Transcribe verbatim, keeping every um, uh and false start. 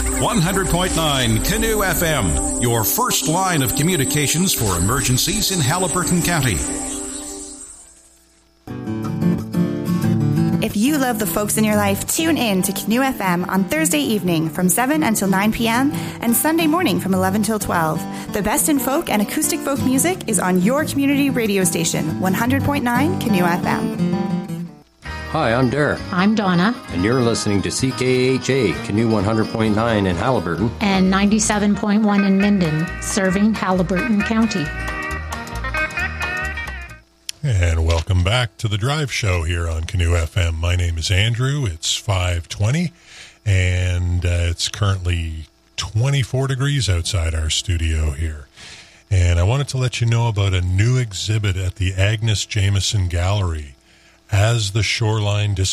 one hundred point nine Canoe F M, your first line of communications for emergencies in Haliburton County. If you love the folks in your life, tune in to Canoe F M on Thursday evening from seven until nine p.m. and Sunday morning from eleven till twelve. The best in folk and acoustic folk music is on your community radio station, one hundred point nine Canoe F M. Hi, I'm Derek. I'm Donna. And you're listening to C K H A, Canoe one hundred point nine in Haliburton. And ninety-seven point one in Minden, serving Haliburton County. And welcome back to the Drive Show here on Canoe F M. My name is Andrew. It's five twenty, and uh, it's currently twenty-four degrees outside our studio here. And I wanted to let you know about a new exhibit at the Agnes Jameson Gallery. As the shoreline disappears,